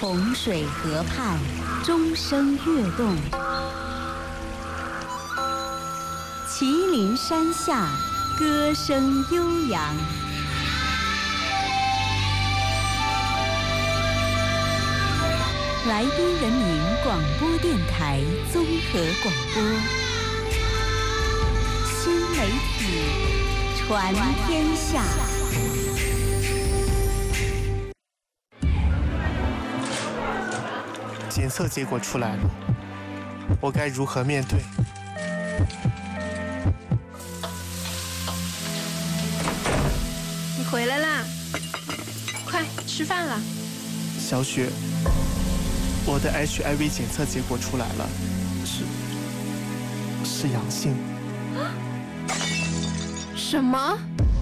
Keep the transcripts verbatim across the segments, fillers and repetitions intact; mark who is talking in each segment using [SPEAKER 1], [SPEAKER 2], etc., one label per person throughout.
[SPEAKER 1] 洪水河畔，钟声跃动；祁陵山下，歌声悠扬。来宾人民广播电台综合广播，新媒体传天下。
[SPEAKER 2] 检测结果出来了，我该如何面对？
[SPEAKER 3] 你回来啦，快吃饭了。
[SPEAKER 2] 小雪，我的 H I V 检测结果出来了，是是阳性。
[SPEAKER 3] 什么？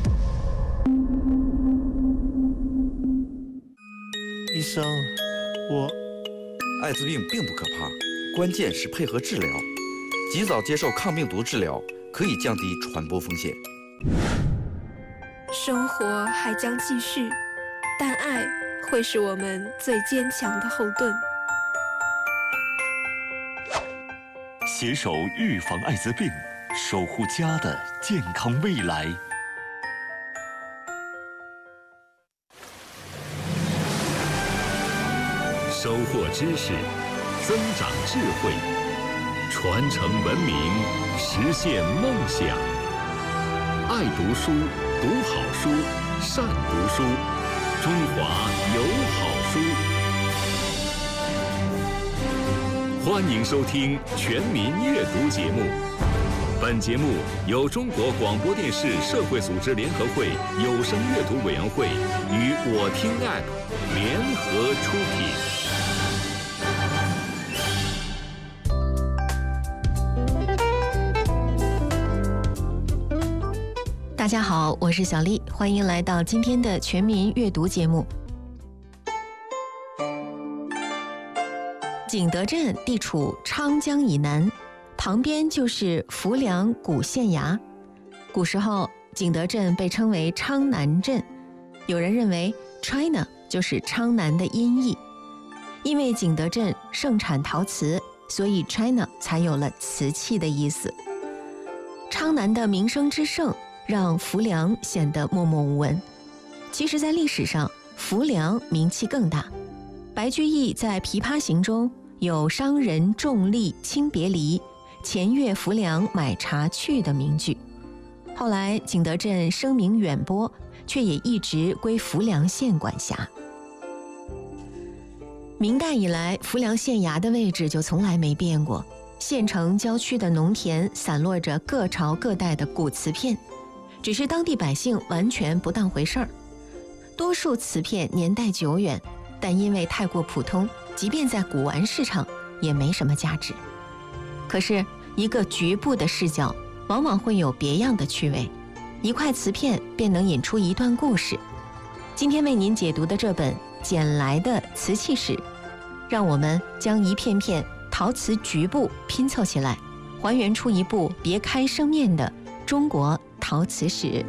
[SPEAKER 2] 医生，我。
[SPEAKER 4] 艾滋病并不可怕，关键是配合治疗。及早接受抗病毒治疗，可以降低传播风险。
[SPEAKER 3] 生活还将继续，但爱会是我们最坚强的后盾。
[SPEAKER 5] 携手预防艾滋病，守护家的健康未来。收获知识，增长智慧，传承文明，实现梦想。爱读书，读好书，善读书，中华有好书。欢迎收听全民阅读节目。本节目由中国广播电视社会组织联合会有声阅读委员会与我听 App 联合出品。
[SPEAKER 6] 大家好，我是小丽，欢迎来到今天的全民阅读节目。景德镇地处昌江以南，旁边就是浮梁古县衙。古时候，景德镇被称为昌南镇，有人认为 China 就是昌南的音译。因为景德镇盛产陶瓷，所以 China 才有了瓷器的意思。昌南的名声之盛，让浮梁显得默默无闻。其实在历史上，浮梁名气更大。白居易在《琵琶行》中有商人重利轻别离，前越浮梁买茶去的名句。后来景德镇声名远播，却也一直归浮梁县管辖。明代以来，浮梁县衙的位置就从来没变过。县城郊区的农田散落着各朝各代的古瓷片，只是当地百姓完全不当回事儿。多数瓷片年代久远，但因为太过普通，即便在古玩市场也没什么价值。可是一个局部的视角往往会有别样的趣味，一块瓷片便能引出一段故事。今天为您解读的这本《捡来的瓷器史》，让我们将一片片陶瓷局部拼凑起来，还原出一部别开生面的中国陶瓷史。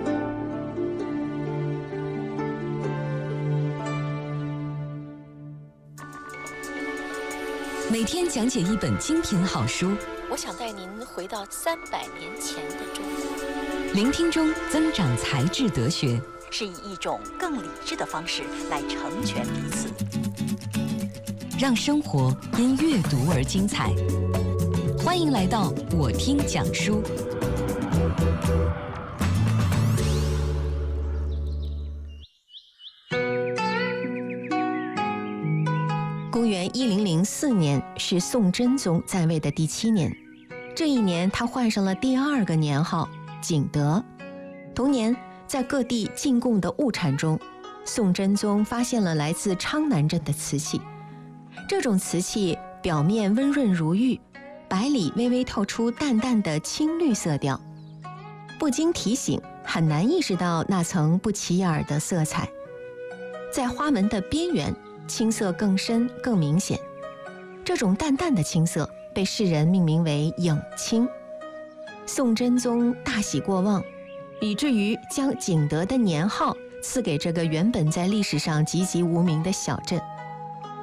[SPEAKER 7] 每天讲解一本精品好书，
[SPEAKER 8] 我想带您回到三百年前的中国。
[SPEAKER 7] 聆听中增长才智德学，
[SPEAKER 8] 是以一种更理智的方式来成全彼此，
[SPEAKER 7] 让生活因阅读而精彩。欢迎来到我听讲书。
[SPEAKER 6] 公元一零零四年是宋真宗在位的第七年，这一年他换上了第二个年号景德。同年，在各地进贡的物产中，宋真宗发现了来自昌南镇的瓷器。这种瓷器表面温润如玉，白里微微透出淡淡的青绿色调，不经提醒很难意识到那层不起眼的色彩。在花纹的边缘，青色更深更明显，这种淡淡的青色被世人命名为影青。宋真宗大喜过望，以至于将景德的年号赐给这个原本在历史上籍籍无名的小镇。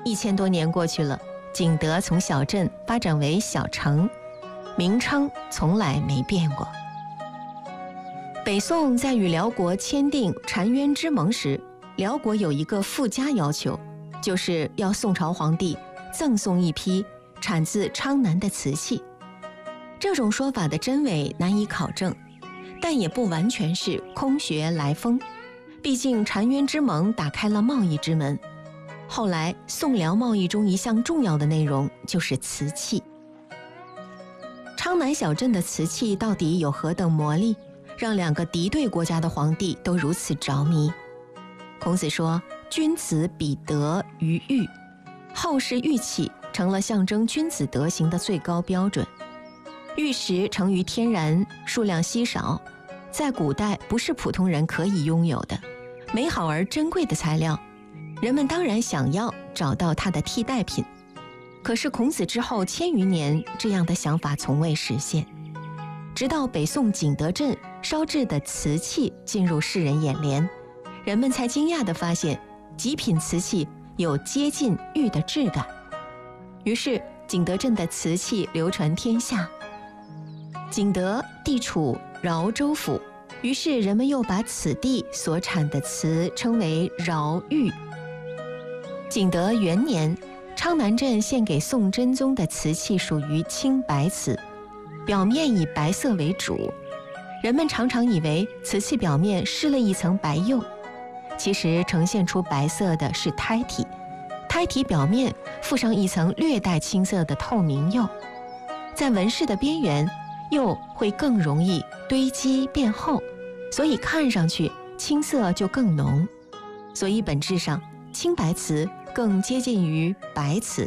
[SPEAKER 6] 一千多年过去了，景德从小镇发展为小城，名称从来没变过。北宋在与辽国签订澶渊之盟时，辽国有一个附加要求，就是要宋朝皇帝赠送一批产自昌南的瓷器。这种说法的真伪难以考证，但也不完全是空穴来风，毕竟澶渊之盟打开了贸易之门。后来宋辽贸易中一项重要的内容就是瓷器。昌南小镇的瓷器到底有何等魔力，让两个敌对国家的皇帝都如此着迷？孔子说，君子比德于玉，后世玉器成了象征君子德行的最高标准。玉石成于天然，数量稀少，在古代不是普通人可以拥有的美好而珍贵的材料，人们当然想要找到它的替代品。可是孔子之后千余年，这样的想法从未实现。直到北宋景德镇烧制的瓷器进入世人眼帘，人们才惊讶地发现极品瓷器有接近玉的质感。于是景德镇的瓷器流传天下。景德地处饶州府，于是人们又把此地所产的瓷称为饶玉。景德元年，昌南镇献给宋真宗的瓷器属于青白瓷，表面以白色为主。人们常常以为瓷器表面施了一层白釉，其实呈现出白色的是胎体，胎体表面附上一层略带青色的透明釉，在纹饰的边缘，釉会更容易堆积变厚，所以看上去青色就更浓。所以本质上，青白瓷更接近于白瓷。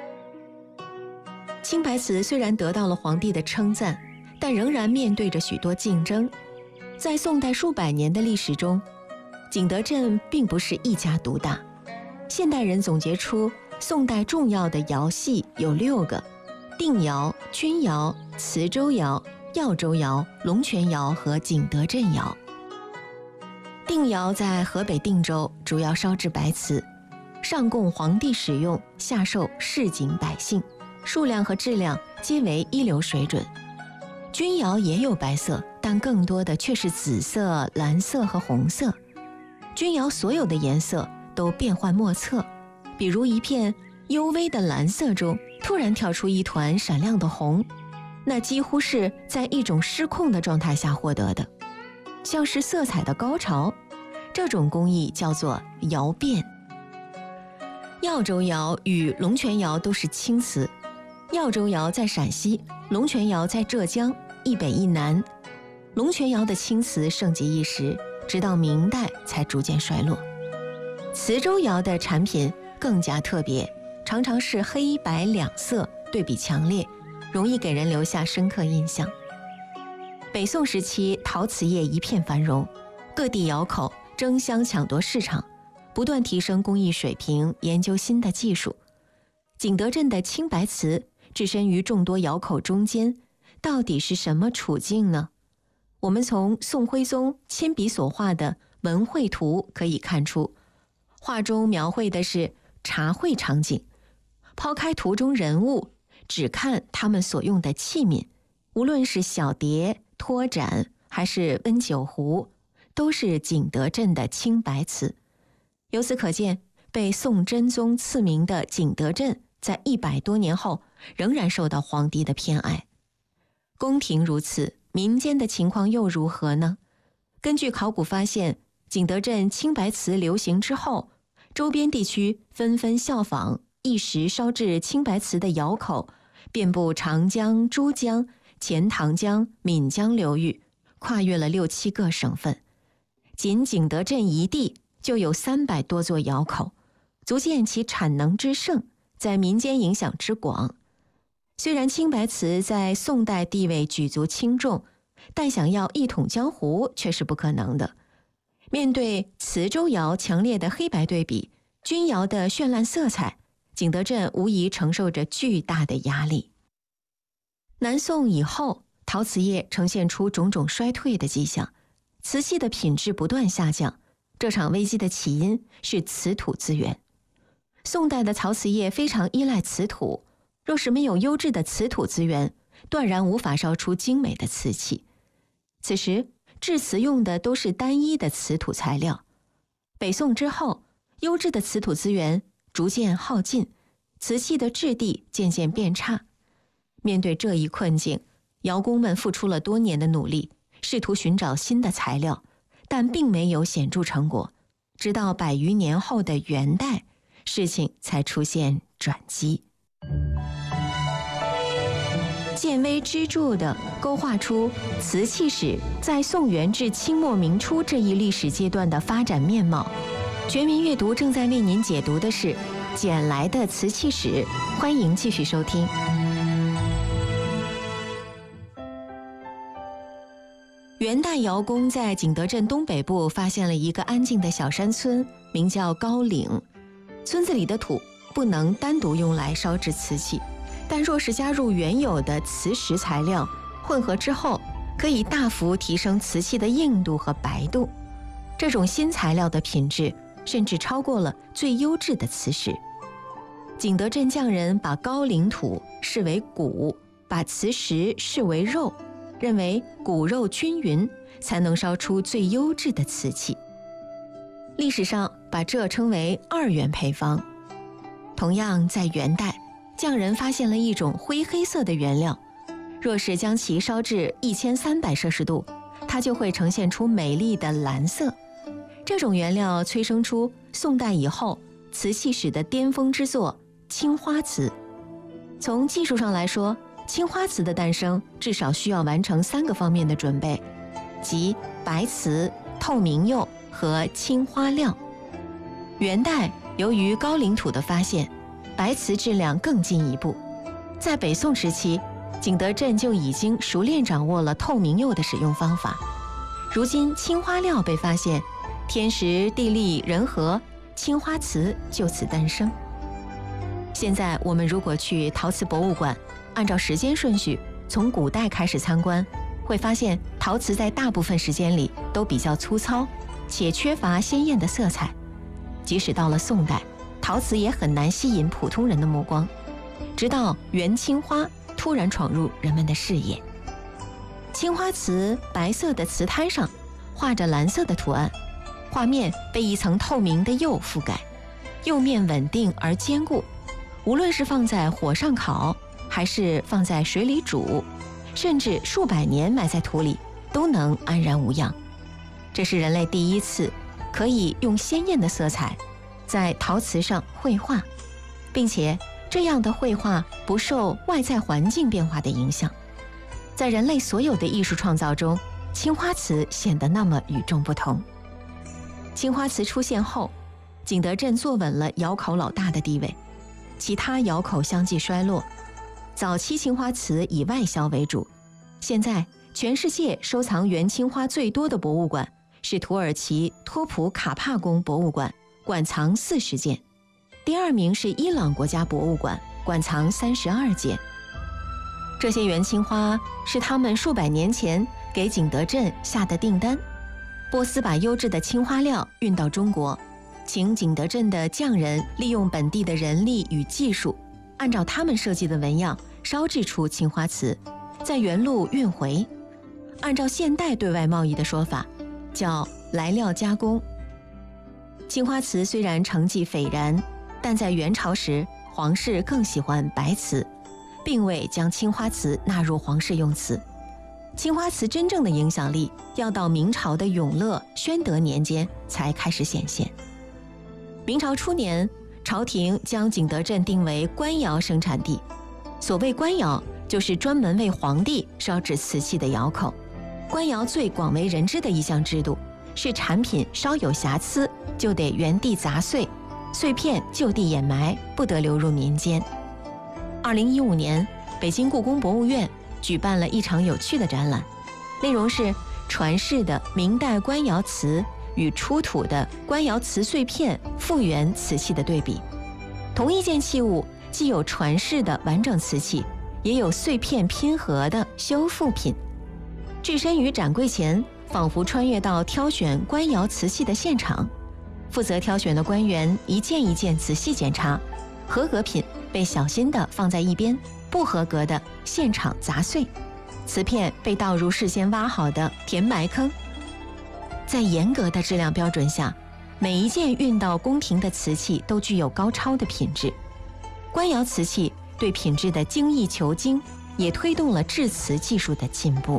[SPEAKER 6] 青白瓷虽然得到了皇帝的称赞，但仍然面对着许多竞争。在宋代数百年的历史中，景德镇并不是一家独大。现代人总结出宋代重要的窑系有六个：定窑、钧窑、磁州窑、耀州窑、龙泉窑和景德镇窑。定窑在河北定州，主要烧制白瓷，上供皇帝使用，下售市井百姓，数量和质量皆为一流水准。钧窑也有白色，但更多的却是紫色、蓝色和红色。钧窑所有的颜色都变幻莫测，比如一片幽微的蓝色中突然跳出一团闪亮的红，那几乎是在一种失控的状态下获得的，像是色彩的高潮。这种工艺叫做窑变。耀州窑与龙泉窑都是青瓷，耀州窑在陕西，龙泉窑在浙江，一北一南。龙泉窑的青瓷盛极一时，直到明代才逐渐衰落。磁州窑的产品更加特别，常常是黑白两色对比强烈，容易给人留下深刻印象。北宋时期，陶瓷业一片繁荣，各地窑口争相抢夺市场，不断提升工艺水平，研究新的技术。景德镇的青白瓷置身于众多窑口中间，到底是什么处境呢？我们从宋徽宗亲笔所画的文会图可以看出，画中描绘的是茶会场景。抛开图中人物，只看他们所用的器皿，无论是小碟、托盏还是温酒壶，都是景德镇的青白瓷。由此可见，被宋真宗赐名的景德镇在一百多年后仍然受到皇帝的偏爱。宫廷如此，民间的情况又如何呢？根据考古发现，景德镇青白瓷流行之后，周边地区纷纷效仿，一时烧制青白瓷的窑口遍布长江、珠江、钱塘江、岷江流域，跨越了六七个省份。仅景德镇一地就有三百多座窑口，足见其产能之盛，在民间影响之广。虽然青白瓷在宋代地位举足轻重，但想要一统江湖却是不可能的。面对磁州窑强烈的黑白对比，钧窑的绚烂色彩，景德镇无疑承受着巨大的压力。南宋以后，陶瓷业呈现出种种衰退的迹象，瓷器的品质不断下降。这场危机的起因是瓷土资源。 宋代的陶瓷业非常依赖瓷土，若是没有优质的瓷土资源，断然无法烧出精美的瓷器。此时制瓷用的都是单一的瓷土材料。北宋之后，优质的瓷土资源逐渐耗尽，瓷器的质地渐渐变差。面对这一困境，窑工们付出了多年的努力，试图寻找新的材料，但并没有显著成果。直到百余年后的元代，事情才出现转机。建微之著的勾画出瓷器史在宋元至清末明初这一历史阶段的发展面貌。全民阅读正在为您解读的是《捡来的瓷器史》，欢迎继续收听。元代窑工在景德镇东北部发现了一个安静的小山村，名叫高岭。村子里的土不能单独用来烧制瓷器，但若是加入原有的磁石材料，混合之后，可以大幅提升瓷器的硬度和白度。这种新材料的品质甚至超过了最优质的瓷石。景德镇匠人把高岭土视为骨，把瓷石视为肉，认为骨肉均匀才能烧出最优质的瓷器。历史上把这称为二元配方。同样在元代，匠人发现了一种灰黑色的原料，若是将其烧至一千三百摄氏度，它就会呈现出美丽的蓝色。这种原料催生出宋代以后瓷器史的巅峰之作青花瓷。从技术上来说，青花瓷的诞生至少需要完成三个方面的准备，即白瓷、透明釉和青花料。元代由于高岭土的发现，白瓷质量更进一步。在北宋时期，景德镇就已经熟练掌握了透明釉的使用方法。如今青花料被发现，天时地利人和，青花瓷就此诞生。现在我们如果去陶瓷博物馆，按照时间顺序从古代开始参观，会发现陶瓷在大部分时间里都比较粗糙，且缺乏鲜艳的色彩。即使到了宋代，陶瓷也很难吸引普通人的目光，直到元青花突然闯入人们的视野。青花瓷白色的瓷胎上画着蓝色的图案，画面被一层透明的釉覆盖，釉面稳定而坚固，无论是放在火上烤，还是放在水里煮，甚至数百年埋在土里，都能安然无恙。这是人类第一次可以用鲜艳的色彩在陶瓷上绘画，并且这样的绘画不受外在环境变化的影响。在人类所有的艺术创造中，青花瓷显得那么与众不同。青花瓷出现后，景德镇坐稳了窑口老大的地位，其他窑口相继衰落。早期青花瓷以外销为主，现在全世界收藏元青花最多的博物馆是土耳其托普卡帕宫博物馆，馆藏四十件；第二名是伊朗国家博物馆，馆藏三十二件。这些元青花是他们数百年前给景德镇下的订单。波斯把优质的青花料运到中国，请景德镇的匠人利用本地的人力与技术，按照他们设计的纹样烧制出青花瓷，再原路运回。按照现代对外贸易的说法，叫来料加工。青花瓷虽然成绩斐然，但在元朝时，皇室更喜欢白瓷，并未将青花瓷纳入皇室用词。青花瓷真正的影响力要到明朝的永乐、宣德年间才开始显现。明朝初年，朝廷将景德镇定为官窑生产地。所谓官窑，就是专门为皇帝烧制瓷器的窑口。官窑最广为人知的一项制度是，产品稍有瑕疵就得原地砸碎，碎片就地掩埋，不得流入民间。二零一五年，北京故宫博物院举办了一场有趣的展览，内容是传世的明代官窑瓷与出土的官窑瓷碎片复原瓷器的对比。同一件器物既有传世的完整瓷器，也有碎片拼合的修复品。置身于展柜前，仿佛穿越到挑选官窑瓷器的现场， 负责挑选的官员一件一件仔细检查，合格品被小心地放在一边，不合格的现场砸碎，瓷片被倒入事先挖好的填埋坑。在严格的质量标准下，每一件运到宫廷的瓷器都具有高超的品质。官窑瓷器对品质的精益求精，也推动了制瓷技术的进步。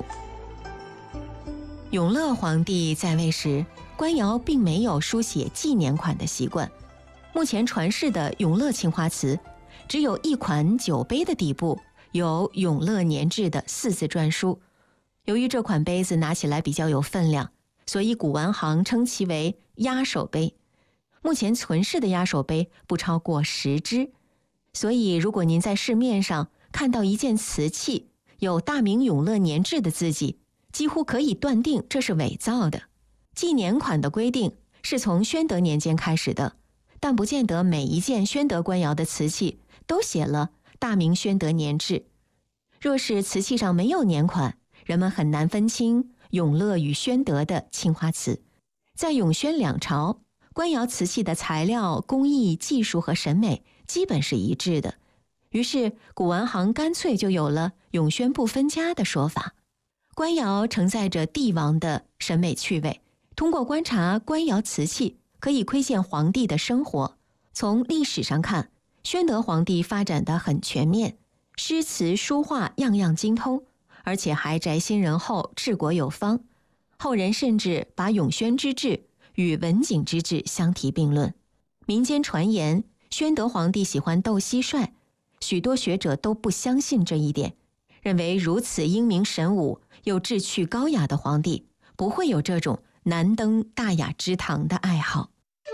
[SPEAKER 6] 永乐皇帝在位时，官窑并没有书写纪年款的习惯。目前传世的永乐青花瓷，只有一款酒杯的底部有永乐年制的四字篆书。由于这款杯子拿起来比较有分量，所以古玩行称其为压手杯。目前存世的压手杯不超过十只，所以如果您在市面上看到一件瓷器有大明永乐年制的字迹，几乎可以断定这是伪造的。纪年款的规定是从宣德年间开始的，但不见得每一件宣德官窑的瓷器都写了大明宣德年制。若是瓷器上没有年款，人们很难分清永乐与宣德的青花瓷。在永宣两朝，官窑瓷器的材料、工艺、技术和审美基本是一致的，于是古玩行干脆就有了永宣不分家的说法。官窑承载着帝王的审美趣味，通过观察官窑瓷器，可以窥见皇帝的生活。从历史上看，宣德皇帝发展得很全面，诗词书画样样精通，而且还宅心仁厚，治国有方。后人甚至把永宣之治与文景之治相提并论。民间传言宣德皇帝喜欢斗蟋蟀，许多学者都不相信这一点，认为如此英明神武又志趣高雅的皇帝不会有这种难登大雅之堂的爱好。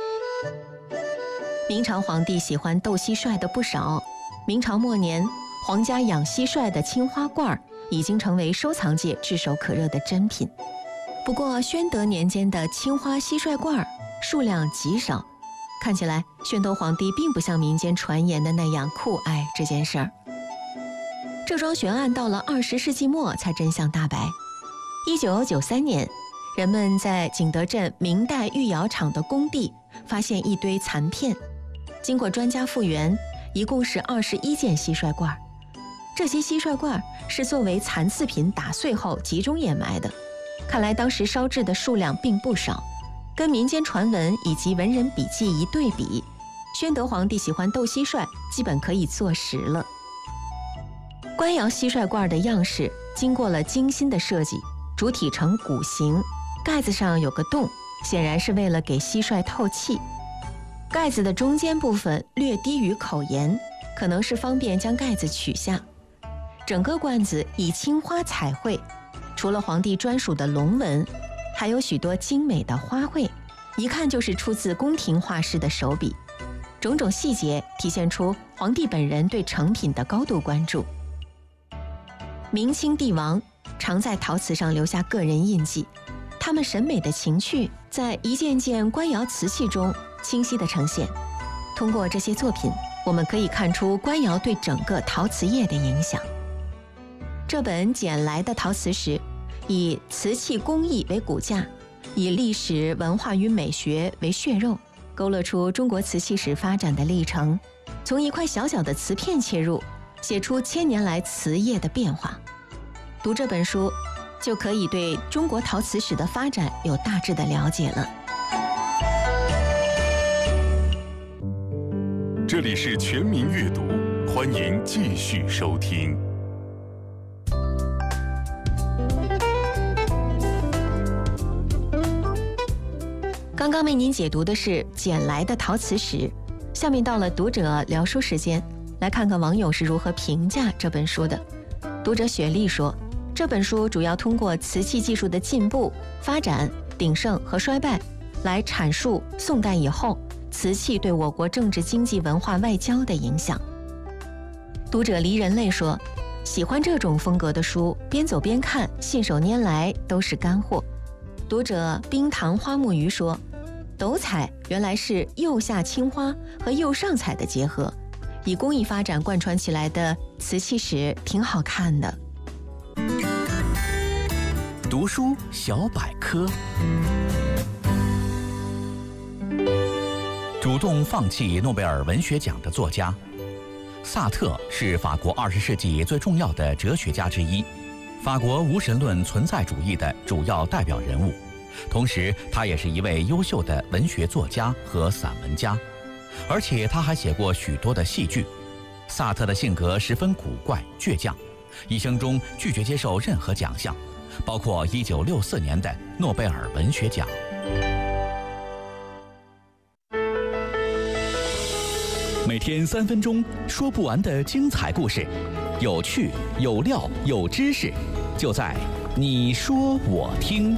[SPEAKER 6] 明朝皇帝喜欢斗蟋蟀的不少，明朝末年皇家养蟋蟀的青花罐已经成为收藏界炙手可热的珍品。不过宣德年间的青花蟋蟀罐数量极少，看起来宣德皇帝并不像民间传言的那样酷爱这件事儿。这桩悬案到了二十世纪末才真相大白。一九九三年，人们在景德镇明代御窑厂的工地发现一堆残片，经过专家复原，一共是二十一件蟋蟀罐。这些蟋蟀罐是作为残次品打碎后集中掩埋的，看来当时烧制的数量并不少。跟民间传闻以及文人笔记一对比，宣德皇帝喜欢斗蟋蟀基本可以坐实了。官窑蟋蟀罐的样式经过了精心的设计，主体呈鼓形，盖子上有个洞，显然是为了给蟋蟀透气。盖子的中间部分略低于口沿，可能是方便将盖子取下。整个罐子以青花彩绘，除了皇帝专属的龙纹，还有许多精美的花卉，一看就是出自宫廷画师的手笔。种种细节体现出皇帝本人对成品的高度关注。明清帝王常在陶瓷上留下个人印记，他们审美的情趣在一件件官窑瓷器中清晰地呈现。通过这些作品，我们可以看出官窑对整个陶瓷业的影响。这本捡来的陶瓷史以瓷器工艺为骨架，以历史文化与美学为血肉，勾勒出中国瓷器史发展的历程。从一块小小的瓷片切入，写出千年来瓷业的变化。读这本书，就可以对中国陶瓷史的发展有大致的了解了。
[SPEAKER 5] 这里是全民阅读，欢迎继续收听。
[SPEAKER 6] 刚刚为您解读的是捡来的陶瓷史，下面到了读者聊书时间，来看看网友是如何评价这本书的。读者雪莉说，这本书主要通过瓷器技术的进步、发展、鼎盛和衰败，来阐述宋代以后瓷器对我国政治、经济、文化、外交的影响。读者离人类说，喜欢这种风格的书，边走边看，信手拈来都是干货。读者冰糖花木鱼说，斗彩原来是釉下青花和釉上彩的结合，以工艺发展贯穿起来的瓷器史挺好看的。
[SPEAKER 9] 读书小百科。 主动放弃诺贝尔文学奖的作家。萨特是法国二十世纪最重要的哲学家之一，法国无神论存在主义的主要代表人物，同时他也是一位优秀的文学作家和散文家，而且他还写过许多的戏剧。萨特的性格十分古怪倔强，一生中拒绝接受任何奖项，包括一九六四年的诺贝尔文学奖。每天三分钟，说不完的精彩故事，有趣有料有知识，就在你说我听。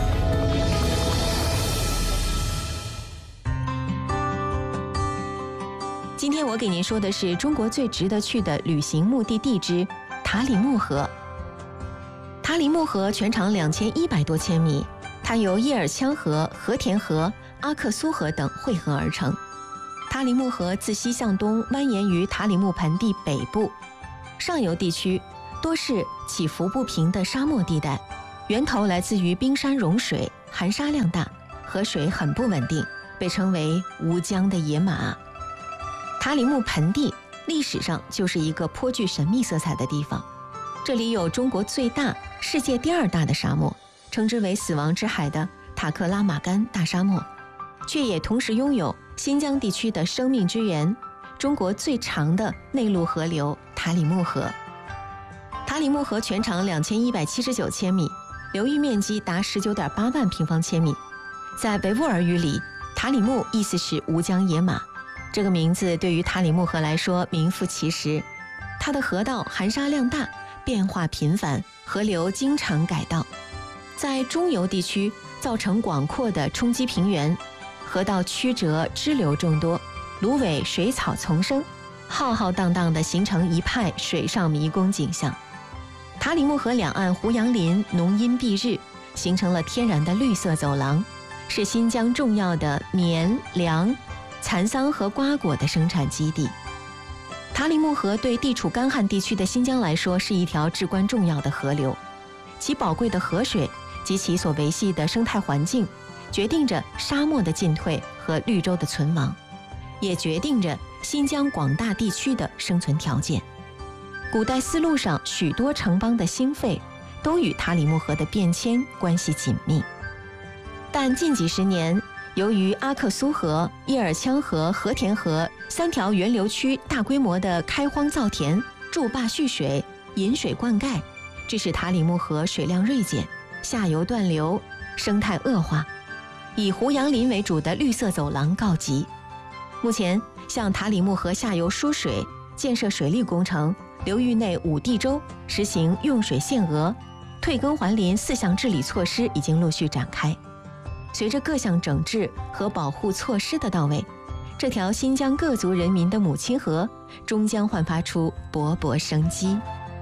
[SPEAKER 6] 今天我给您说的是中国最值得去的旅行目的地之塔里木河。塔里木河全长两千一百多千米，它由叶尔羌河、和田河、阿克苏河等汇合而成。塔里木河自西向东蜿蜒于塔里木盆地北部，上游地区多是起伏不平的沙漠地带，源头来自于冰山融水，含沙量大，河水很不稳定，被称为吴江的野马。塔里木盆地历史上就是一个颇具神秘色彩的地方，这里有中国最大、世界第二大的沙漠，称之为死亡之海的塔克拉玛干大沙漠，却也同时拥有新疆地区的生命之源，中国最长的内陆河流塔里木河。塔里木河全长两千一百七十九千米，流域面积达十九点八万平方千米。在维吾尔语里，塔里木意思是吴江野马，这个名字对于塔里木河来说名副其实。它的河道含沙量大，变化频繁，河流经常改道，在中游地区造成广阔的冲积平原，河道曲折，支流众多，芦苇水草丛生，浩浩荡荡地形成一派水上迷宫景象。塔里木河两岸胡杨林浓荫蔽日，形成了天然的绿色走廊，是新疆重要的棉、粮、蚕桑和瓜果的生产基地。塔里木河对地处干旱地区的新疆来说是一条至关重要的河流，其宝贵的河水及其所维系的生态环境，决定着沙漠的进退和绿洲的存亡，也决定着新疆广大地区的生存条件。古代丝路上许多城邦的兴废，都与塔里木河的变迁关系紧密。但近几十年，由于阿克苏河、叶尔羌河、和田河三条源流区大规模的开荒造田、筑坝蓄水、引水灌溉，致使塔里木河水量锐减，下游断流，生态恶化，以胡杨林为主的绿色走廊告急。目前，向塔里木河下游输水、建设水利工程、流域内五地州实行用水限额、退耕还林四项治理措施已经陆续展开。随着各项整治和保护措施的到位，这条新疆各族人民的母亲河终将焕发出勃勃生机。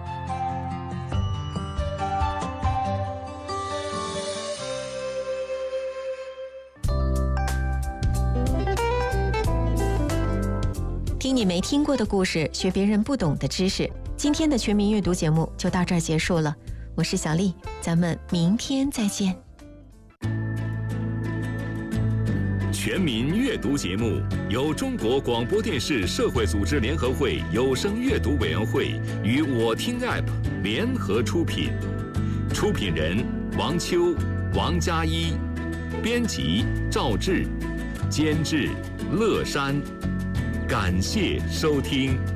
[SPEAKER 6] 听你没听过的故事，学别人不懂的知识。今天的全民阅读节目就到这儿结束了，我是小丽，咱们明天再见。
[SPEAKER 5] 全民阅读节目由中国广播电视社会组织联合会有声阅读委员会与我听 App 联合出品，出品人王秋、王佳一，编辑赵志，监制乐山。感谢收听。